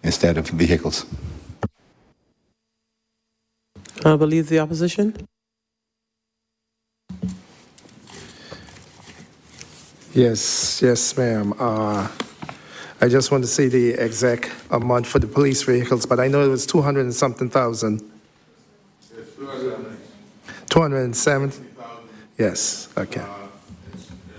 instead of vehicles. I believe the opposition. Yes, ma'am. I just want to see the exact amount for the police vehicles, but I know it was 200 and something thousand. 207. Yes, okay.